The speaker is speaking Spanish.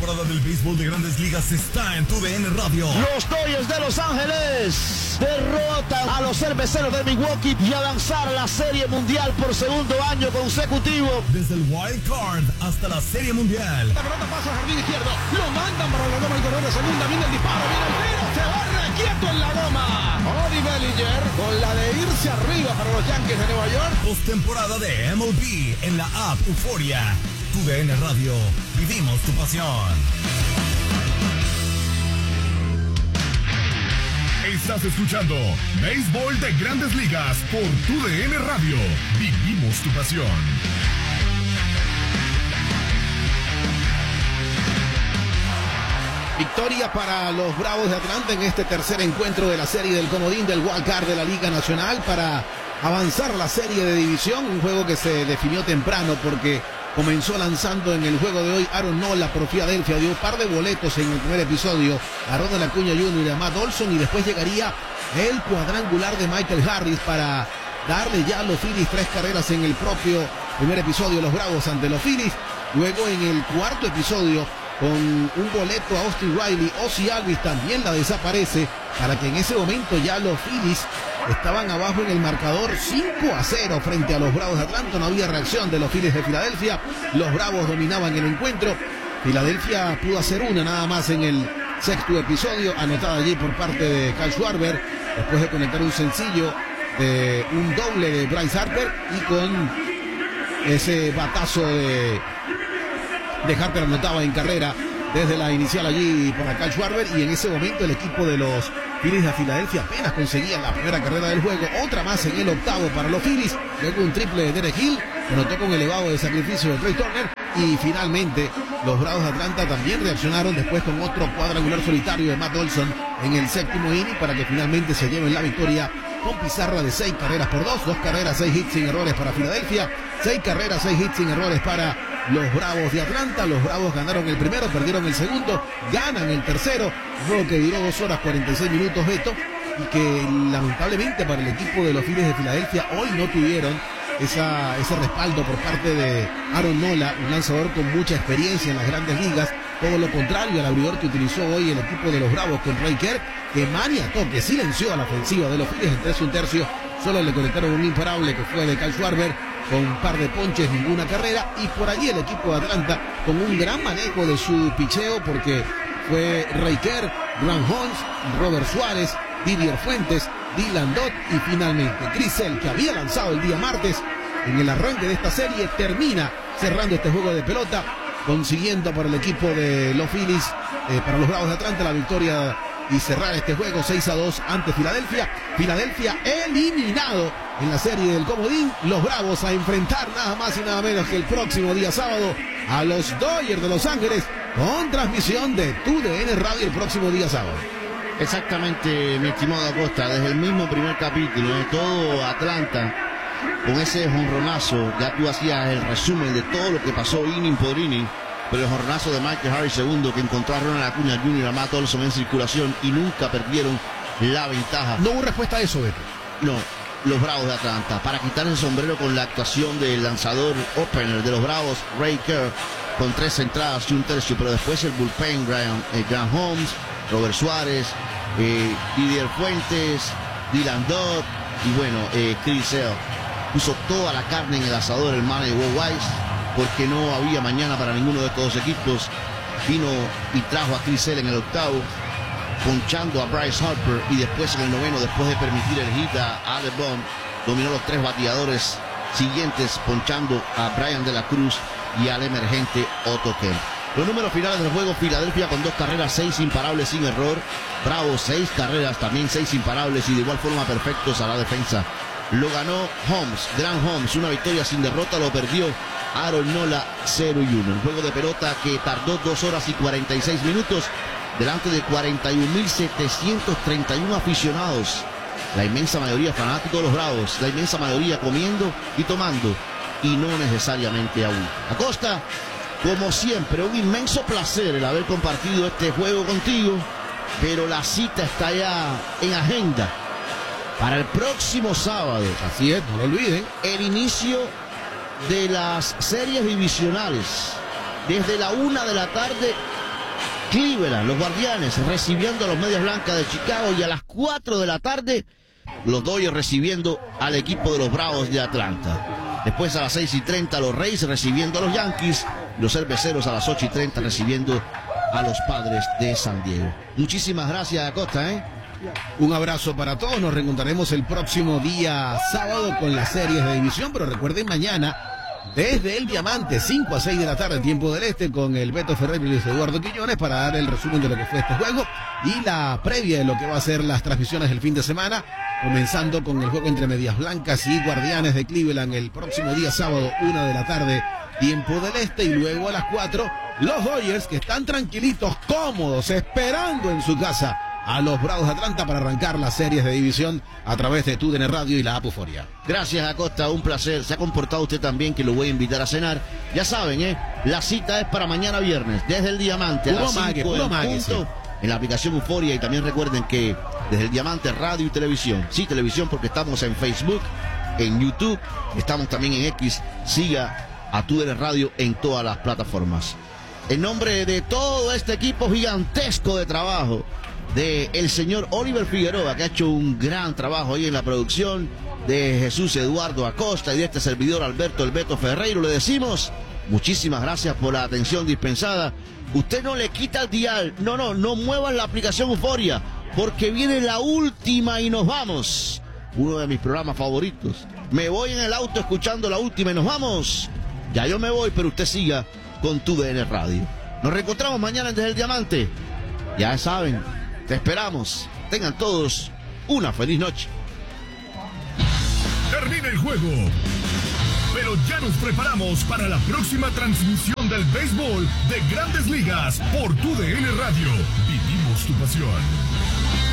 temporada del béisbol de Grandes Ligas está en TUDN Radio. Los Dodgers de Los Ángeles derrotan a los Cerveceros de Milwaukee y avanzar a la Serie Mundial por segundo año consecutivo. Desde el Wild Card hasta la Serie Mundial. La pelota pasa al jardín izquierdo, lo mandan para la goma y corredor de segunda, viene el disparo, viene el tiro, se va requieto en la goma. Odie Bellinger con la de irse arriba para los Yankees de Nueva York. Postemporada de MLB en la app Euforia. TUDN Radio, vivimos tu pasión. Estás escuchando Béisbol de Grandes Ligas por TUDN Radio. Vivimos tu pasión. Victoria para los Bravos de Atlanta en este tercer encuentro de la serie del comodín del Wild Card de la Liga Nacional para avanzar la serie de división. Un juego que se definió temprano porque comenzó lanzando en el juego de hoy Aaron Nola por Filadelfia, dio un par de boletos en el primer episodio a Ronald Acuña Jr. y a Matt Olson, y después llegaría el cuadrangular de Michael Harris para darle ya a los Phillies 3 carreras en el propio primer episodio, los Bravos ante los Phillies. Luego en el cuarto episodio, con un boleto a Austin Riley, Ozzie Albies también la desaparece, para que en ese momento ya los Phillies estaban abajo en el marcador 5-0 frente a los Bravos de Atlanta. No había reacción de los Phillies de Filadelfia. Los Bravos dominaban el encuentro. Filadelfia pudo hacer una nada más en el sexto episodio, anotada allí por parte de Kyle Schwarber, después de conectar un sencillo de un doble de Bryce Harper, y con ese batazo de Harper anotaba en carrera desde la inicial allí para Kyle Schwarber, y en ese momento el equipo de los Phillies de Filadelfia apenas conseguía la primera carrera del juego, otra más en el octavo para los Phillies, luego un triple de Derek Hill, anotó con elevado de sacrificio de Trey Turner, y finalmente los Bravos de Atlanta también reaccionaron después con otro cuadrangular solitario de Matt Olson en el séptimo inning para que finalmente se lleven la victoria con pizarra de 6 carreras por 2, 2 carreras, 6 hits sin errores para Filadelfia, 6 carreras, 6 hits sin errores para los Bravos de Atlanta. Los Bravos ganaron el primero, perdieron el segundo, ganan el tercero, juego que duró 2 horas 46 minutos, Beto, y que lamentablemente para el equipo de los Phillies de Filadelfia hoy no tuvieron ese respaldo por parte de Aaron Nola, un lanzador con mucha experiencia en las grandes ligas, todo lo contrario al abridor que utilizó hoy el equipo de los Bravos con Ray Kerr, que maniató, que silenció a la ofensiva de los Phillies en 3 1/3, solo le conectaron un imparable que fue de Kyle Schwarber, con un par de ponches, ninguna carrera, y por allí el equipo de Atlanta con un gran manejo de su picheo, porque fue Ray Kerr, Grant Holmes, Robert Suárez, Didier Fuentes, Dylan Dodd y finalmente Chris Sale, que había lanzado el día martes en el arranque de esta serie, termina cerrando este juego de pelota, consiguiendo para el equipo de los Phillies, para los Bravos de Atlanta, la victoria y cerrar este juego 6-2 ante Filadelfia. Filadelfia eliminado en la serie del comodín. Los Bravos a enfrentar nada más y nada menos que el próximo día sábado a los Dodgers de Los Ángeles, con transmisión de TUDN Radio el próximo día sábado. Exactamente, mi estimado Acosta, desde el mismo primer capítulo, de todo Atlanta, con ese jonronazo, ya tú hacías el resumen de todo lo que pasó inning por inning, pero el jonronazo de Michael Harris II, que encontró a Ronald Acuña Jr. a Matt Olson en circulación y nunca perdieron la ventaja. No hubo respuesta a eso, Beto. No, los Bravos de Atlanta, para quitar el sombrero con la actuación del lanzador opener de los Bravos, Ray Kerr, con 3 entradas y 1/3, pero después el bullpen, Grant Holmes, Robert Suárez, Didier Fuentes, Dylan Dodd y bueno, Chris Sale. Puso toda la carne en el asador el manager Bob Weiss, porque no había mañana para ninguno de estos dos equipos. Vino y trajo a Chris Sale en el octavo, ponchando a Bryce Harper, y después en el noveno, después de permitir el hit a Alec Bohm, dominó los 3 bateadores siguientes, ponchando a Brian de la Cruz y al emergente Otto Kemp. Los números finales del juego: Filadelfia con 2 carreras, 6 imparables sin error. Bravos 6 carreras, también 6 imparables y de igual forma perfectos a la defensa. Lo ganó Holmes, Grant Holmes, una victoria sin derrota, lo perdió Aaron Nola 0-1. Un juego de pelota que tardó 2 horas y 46 minutos delante de 41.731 aficionados. La inmensa mayoría fanáticos de los Bravos, la inmensa mayoría comiendo y tomando, y no necesariamente aún. Acosta, como siempre, un inmenso placer el haber compartido este juego contigo, pero la cita está ya en agenda para el próximo sábado. Así es, no lo olviden. El inicio de las series divisionales, desde la 1 de la tarde Cleveland, los Guardianes recibiendo a los Medias Blancas de Chicago, y a las 4 de la tarde los Dodgers recibiendo al equipo de los Bravos de Atlanta. Después a las 6:30 los Rays recibiendo a los Yankees, los Cerveceros a las 8:30 recibiendo a los Padres de San Diego. Muchísimas gracias, Acosta, Un abrazo para todos, nos reencontraremos el próximo día sábado con las series de división, pero recuerden mañana desde el Diamante, 5 a 6 de la tarde, tiempo del este, con el Beto Ferrer y Luis Eduardo Quiñones para dar el resumen de lo que fue este juego y la previa de lo que va a ser las transmisiones del fin de semana, comenzando con el juego entre Medias Blancas y Guardianes de Cleveland el próximo día sábado, 1 de la tarde, tiempo del este, y luego a las 4 los Dodgers, que están tranquilitos, cómodos, esperando en su casa a los Bravos de Atlanta para arrancar las series de división a través de TUDN Radio y la app Euforia. Gracias, Acosta, un placer. Se ha comportado usted también, que lo voy a invitar a cenar. Ya saben, la cita es para mañana viernes, desde el Diamante, a las 5 en punto, en la aplicación Euforia. Y también recuerden que desde el Diamante, radio y televisión. Sí, televisión, porque estamos en Facebook, en YouTube, estamos también en X. Siga a TUDN Radio en todas las plataformas. En nombre de todo este equipo gigantesco de trabajo, de el señor Oliver Figueroa, que ha hecho un gran trabajo ahí en la producción, de Jesús Eduardo Acosta y de este servidor Alberto El Beto Ferreiro, le decimos muchísimas gracias por la atención dispensada. Usted no le quita el dial, no muevas la aplicación Euforia, porque viene la última y nos vamos. Uno de mis programas favoritos. Me voy en el auto escuchando la última y nos vamos. Ya yo me voy, pero usted siga con TUDN Radio. Nos reencontramos mañana desde el Diamante. Ya saben, te esperamos. Tengan todos una feliz noche. Termina el juego, pero ya nos preparamos para la próxima transmisión del béisbol de Grandes Ligas por TUDN Radio. Vivimos tu pasión.